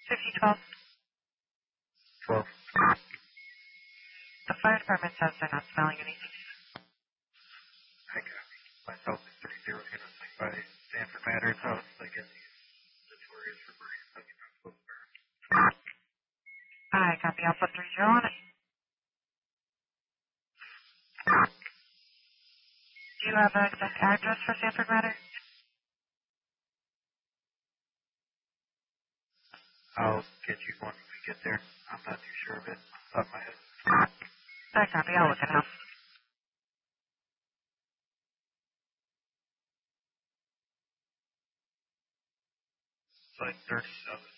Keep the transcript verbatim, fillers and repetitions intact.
fifty twelve. twelve. The fire department says they're not smelling anything. I got myself in three zero is going to swing by Sanford Matter's house. I guess he's notorious for burning something not supposed to burn. I copy Alpha three zero on it. Do you have an exact address for Sanford Matter? I'll get you one when we get there. I'm not too sure of it off the top of my head. I copy. I'll look it up. It's like thirty-seven.